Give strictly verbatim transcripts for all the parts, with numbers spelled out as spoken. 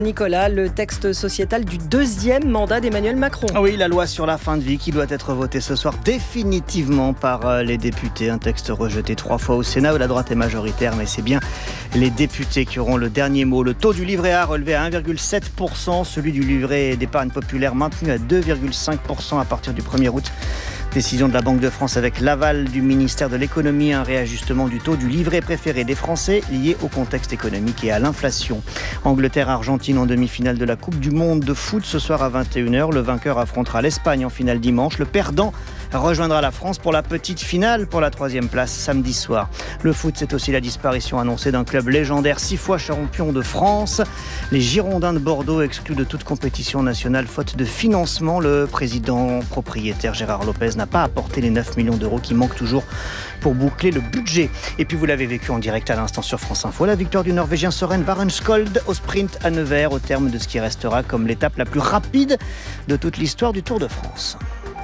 Nicolas, le texte sociétal du deuxième mandat d'Emmanuel Macron. Oui, la loi sur la fin de vie qui doit être votée ce soir définitivement par les députés. Un texte rejeté trois fois au Sénat où la droite est majoritaire, mais c'est bien les députés qui auront le dernier mot. Le taux du livret A relevé à un virgule sept pour cent, celui du livret d'épargne populaire maintenu à deux virgule cinq pour cent à partir du premier août. Décision de la Banque de France avec l'aval du ministère de l'économie, un réajustement du taux du livret préféré des Français lié au contexte économique et à l'inflation. Angleterre-Argentine en demi-finale de la Coupe du Monde de foot ce soir à vingt et une heures. Le vainqueur affrontera l'Espagne en finale dimanche. Le perdant rejoindra la France pour la petite finale pour la troisième place samedi soir. Le foot, c'est aussi la disparition annoncée d'un club légendaire, six fois champion de France. Les Girondins de Bordeaux exclus de toute compétition nationale faute de financement. Le président propriétaire Gérard Lopez n'a pas apporté les neuf millions d'euros qui manquent toujours pour boucler le budget. Et puis vous l'avez vécu en direct à l'instant sur France Info, la victoire du Norvégien Søren Varenskold au sprint à Nevers au terme de ce qui restera comme l'étape la plus rapide de toute l'histoire du Tour de France.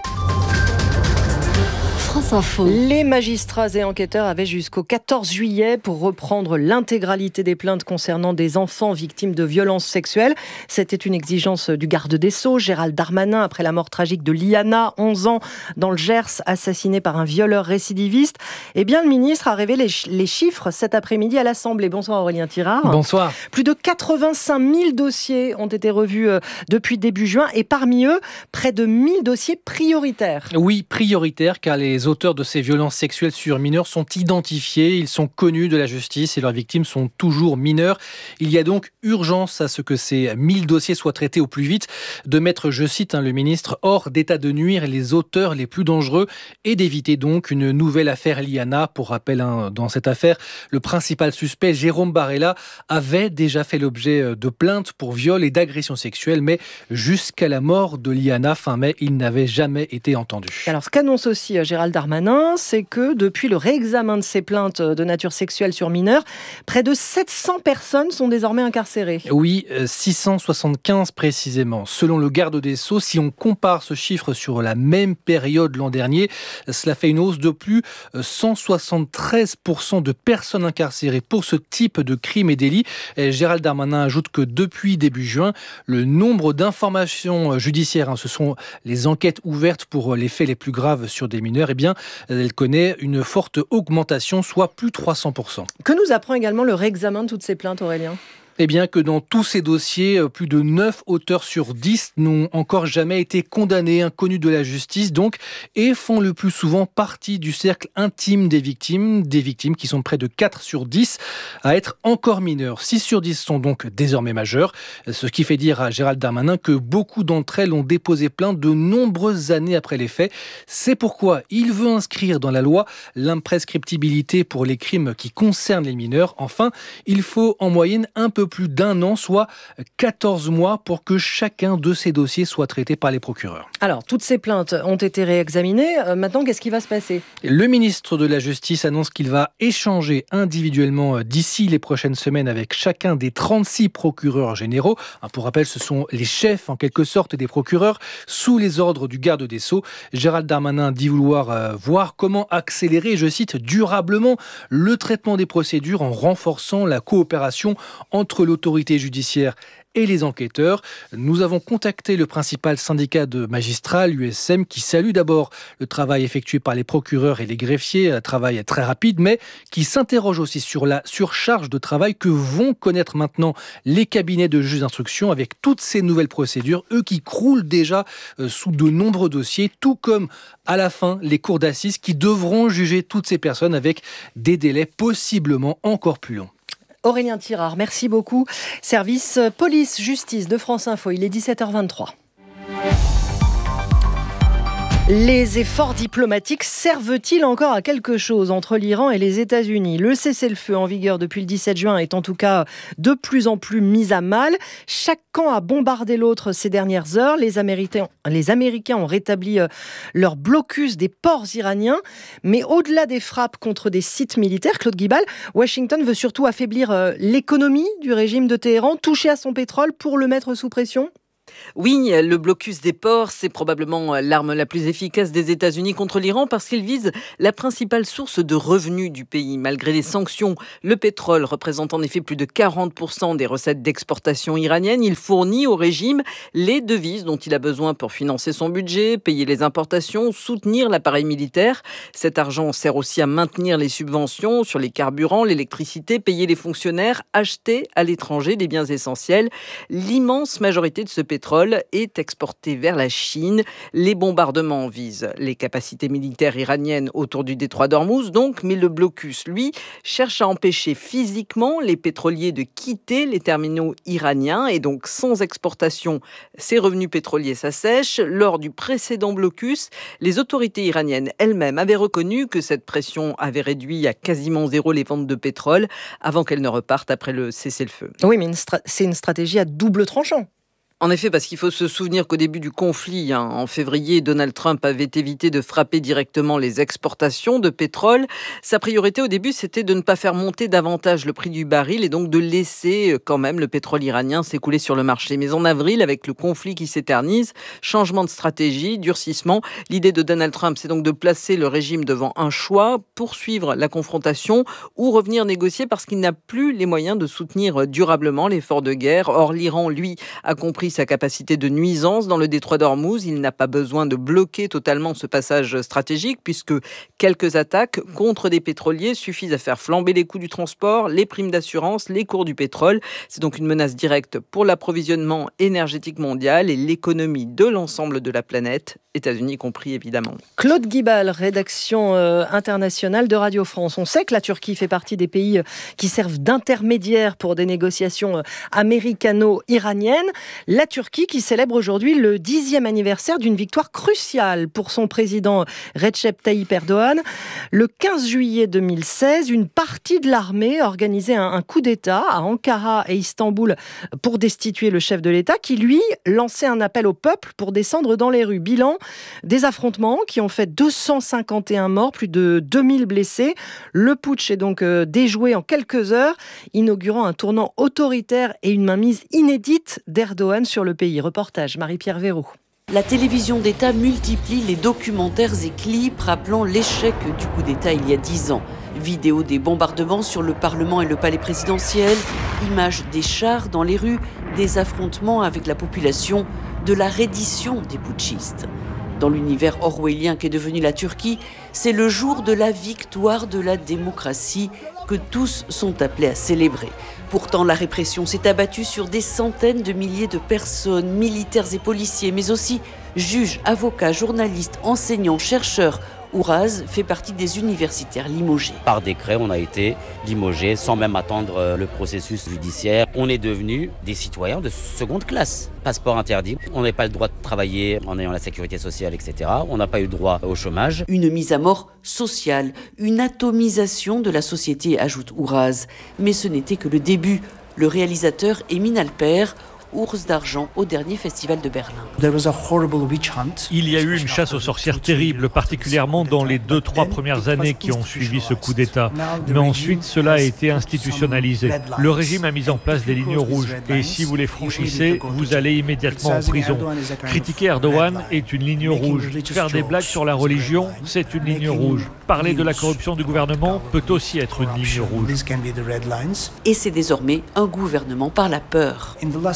France Info. Les magistrats et enquêteurs avaient jusqu'au quatorze juillet pour reprendre l'intégralité des plaintes concernant des enfants victimes de violences sexuelles. C'était une exigence du garde des Sceaux, Gérald Darmanin, après la mort tragique de Liana, onze ans, dans le Gers, assassinée par un violeur récidiviste. Eh bien, le ministre a révélé les chiffres cet après-midi à l'Assemblée. Bonsoir Aurélien Tirard. Bonsoir. Plus de quatre-vingt-cinq mille dossiers ont été revus depuis début juin et parmi eux, près de mille dossiers prioritaires. Oui, prioritaires, car les Les auteurs de ces violences sexuelles sur mineurs sont identifiés, ils sont connus de la justice et leurs victimes sont toujours mineures. Il y a donc urgence à ce que ces mille dossiers soient traités au plus vite, de mettre, je cite, hein, le ministre, hors d'état de nuire les auteurs les plus dangereux et d'éviter donc une nouvelle affaire Liana. Pour rappel, hein, dans cette affaire, le principal suspect, Jérôme Barella, avait déjà fait l'objet de plaintes pour viol et d'agression sexuelle, mais jusqu'à la mort de Liana, fin mai, il n'avait jamais été entendu. Alors, ce qu'annonce aussi Gérald Darmanin, c'est que depuis le réexamen de ces plaintes de nature sexuelle sur mineurs, près de sept cents personnes sont désormais incarcérées. Oui, six cent soixante-quinze précisément. Selon le garde des Sceaux, si on compare ce chiffre sur la même période l'an dernier, cela fait une hausse de plus cent soixante-treize pour cent de personnes incarcérées pour ce type de crimes et délits. Et Gérald Darmanin ajoute que depuis début juin, le nombre d'informations judiciaires, hein, ce sont les enquêtes ouvertes pour les faits les plus graves sur des mineurs, eh bien, elle connaît une forte augmentation, soit plus trois cents pour cent. Que nous apprend également le réexamen de toutes ces plaintes, Aurélien ? Eh bien que dans tous ces dossiers, plus de neuf auteurs sur dix n'ont encore jamais été condamnés, inconnus de la justice donc, et font le plus souvent partie du cercle intime des victimes, des victimes qui sont près de quatre sur dix à être encore mineurs. six sur dix sont donc désormais majeurs, ce qui fait dire à Gérald Darmanin que beaucoup d'entre elles ont déposé plainte de nombreuses années après les faits. C'est pourquoi il veut inscrire dans la loi l'imprescriptibilité pour les crimes qui concernent les mineurs. Enfin, il faut en moyenne un peu plus d'un an, soit quatorze mois, pour que chacun de ces dossiers soit traité par les procureurs. Alors, toutes ces plaintes ont été réexaminées. Euh, maintenant, qu'est-ce qui va se passer ? Le ministre de la Justice annonce qu'il va échanger individuellement d'ici les prochaines semaines avec chacun des trente-six procureurs généraux. Pour rappel, ce sont les chefs, en quelque sorte, des procureurs, sous les ordres du garde des Sceaux. Gérald Darmanin dit vouloir euh, voir comment accélérer, je cite, durablement le traitement des procédures en renforçant la coopération entre l'autorité judiciaire et les enquêteurs. Nous avons contacté le principal syndicat de magistrats, l'U S M, qui salue d'abord le travail effectué par les procureurs et les greffiers, un travail très rapide, mais qui s'interroge aussi sur la surcharge de travail que vont connaître maintenant les cabinets de juges d'instruction avec toutes ces nouvelles procédures, eux qui croulent déjà sous de nombreux dossiers, tout comme à la fin les cours d'assises qui devront juger toutes ces personnes avec des délais possiblement encore plus longs. Aurélien Tirard, merci beaucoup. Service police-justice de France Info, il est dix-sept heures vingt-trois. Les efforts diplomatiques servent-ils encore à quelque chose entre l'Iran et les États-Unis ? Le cessez-le-feu en vigueur depuis le dix-sept juin est en tout cas de plus en plus mis à mal. Chaque camp a bombardé l'autre ces dernières heures. Les Américains, les Américains ont rétabli leur blocus des ports iraniens. Mais au-delà des frappes contre des sites militaires, Claude Guibal, Washington veut surtout affaiblir l'économie du régime de Téhéran, toucher à son pétrole pour le mettre sous pression ? Oui, le blocus des ports, c'est probablement l'arme la plus efficace des États-Unis contre l'Iran parce qu'il vise la principale source de revenus du pays. Malgré les sanctions, le pétrole représente en effet plus de quarante pour cent des recettes d'exportation iraniennes. Il fournit au régime les devises dont il a besoin pour financer son budget, payer les importations, soutenir l'appareil militaire. Cet argent sert aussi à maintenir les subventions sur les carburants, l'électricité, payer les fonctionnaires, acheter à l'étranger des biens essentiels. L'immense majorité de ce pétrole est exportée vers la Chine. Les bombardements visent les capacités militaires iraniennes autour du détroit d'Ormuz, donc, mais le blocus, lui, cherche à empêcher physiquement les pétroliers de quitter les terminaux iraniens et donc sans exportation, ces revenus pétroliers s'assèchent. Lors du précédent blocus, les autorités iraniennes elles-mêmes avaient reconnu que cette pression avait réduit à quasiment zéro les ventes de pétrole avant qu'elles ne repartent après le cessez-le-feu. Oui, mais une stra- c'est une stratégie à double tranchant. En effet, parce qu'il faut se souvenir qu'au début du conflit, hein, en février, Donald Trump avait évité de frapper directement les exportations de pétrole. Sa priorité au début, c'était de ne pas faire monter davantage le prix du baril et donc de laisser quand même le pétrole iranien s'écouler sur le marché. Mais en avril, avec le conflit qui s'éternise, changement de stratégie, durcissement, l'idée de Donald Trump, c'est donc de placer le régime devant un choix, poursuivre la confrontation ou revenir négocier parce qu'il n'a plus les moyens de soutenir durablement l'effort de guerre. Or, l'Iran, lui, a compris sa capacité de nuisance dans le détroit d'Ormuz. Il n'a pas besoin de bloquer totalement ce passage stratégique puisque quelques attaques contre des pétroliers suffisent à faire flamber les coûts du transport, les primes d'assurance, les cours du pétrole. C'est donc une menace directe pour l'approvisionnement énergétique mondial et l'économie de l'ensemble de la planète, États-Unis compris évidemment. Claude Guibal, rédaction euh, internationale de Radio France. On sait que la Turquie fait partie des pays qui servent d'intermédiaire pour des négociations américano-iraniennes. La Turquie qui célèbre aujourd'hui le dixième anniversaire d'une victoire cruciale pour son président Recep Tayyip Erdogan. Le quinze juillet deux mille seize, une partie de l'armée organisait un, un coup d'État à Ankara et Istanbul pour destituer le chef de l'État qui, lui, lançait un appel au peuple pour descendre dans les rues. Bilan, des affrontements qui ont fait deux cent cinquante et un morts, plus de deux mille blessés. Le putsch est donc euh, déjoué en quelques heures, inaugurant un tournant autoritaire et une mainmise inédite d'Erdogan sur le pays. Reportage Marie-Pierre Verroux. La télévision d'État multiplie les documentaires et clips rappelant l'échec du coup d'État il y a dix ans. Vidéos des bombardements sur le Parlement et le palais présidentiel, images des chars dans les rues, des affrontements avec la population, de la reddition des putschistes. Dans l'univers orwellien qu'est devenu la Turquie, c'est le jour de la victoire de la démocratie que tous sont appelés à célébrer. Pourtant, la répression s'est abattue sur des centaines de milliers de personnes, militaires et policiers, mais aussi juges, avocats, journalistes, enseignants, chercheurs. Ouraz fait partie des universitaires limogés. Par décret, on a été limogés sans même attendre le processus judiciaire. On est devenus des citoyens de seconde classe. Passeport interdit, on n'a pas le droit de travailler en ayant la sécurité sociale, et cetera. On n'a pas eu le droit au chômage. Une mise à mort sociale, une atomisation de la société, ajoute Ouraz. Mais ce n'était que le début. Le réalisateur Emin Alper, ours d'argent au dernier festival de Berlin. Il y a eu une chasse aux sorcières terrible, particulièrement dans les deux, trois premières années qui ont suivi ce coup d'État. Mais ensuite, cela a été institutionnalisé. Le régime a mis en place des lignes rouges. Et si vous les franchissez, vous allez immédiatement en prison. Critiquer Erdogan est une ligne rouge. Faire des blagues sur la religion, c'est une ligne rouge. Parler de la corruption du gouvernement peut aussi être une ligne rouge. Et c'est désormais un gouvernement par la peur.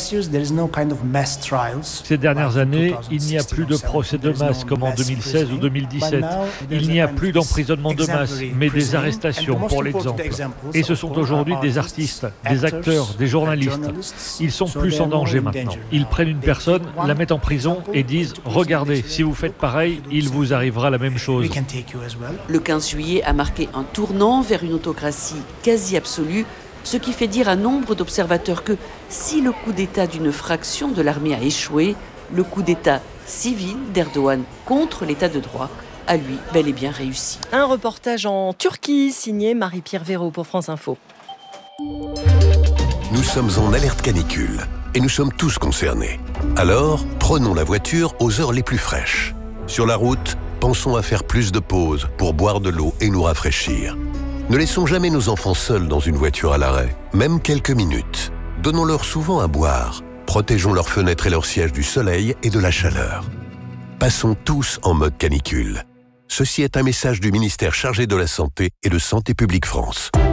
Ces dernières années, il n'y a plus de procès de masse comme en deux mille seize ou deux mille dix-sept. Il n'y a plus d'emprisonnement de masse, mais des arrestations pour l'exemple. Et ce sont aujourd'hui des artistes, des acteurs, des journalistes. Ils sont plus en danger maintenant. Ils prennent une personne, la mettent en prison et disent « Regardez, si vous faites pareil, il vous arrivera la même chose ». Le quinze juillet a marqué un tournant vers une autocratie quasi absolue, ce qui fait dire à nombre d'observateurs que si le coup d'État d'une fraction de l'armée a échoué, le coup d'État civil d'Erdogan contre l'État de droit a lui bel et bien réussi. Un reportage en Turquie signé Marie-Pierre Verroux pour France Info. Nous sommes en alerte canicule et nous sommes tous concernés. Alors, prenons la voiture aux heures les plus fraîches. Sur la route, pensons à faire plus de pauses pour boire de l'eau et nous rafraîchir. Ne laissons jamais nos enfants seuls dans une voiture à l'arrêt, même quelques minutes. Donnons-leur souvent à boire. protégeons leurs fenêtres et leurs sièges du soleil et de la chaleur. Passons tous en mode canicule. Ceci est un message du ministère chargé de la Santé et de Santé publique France.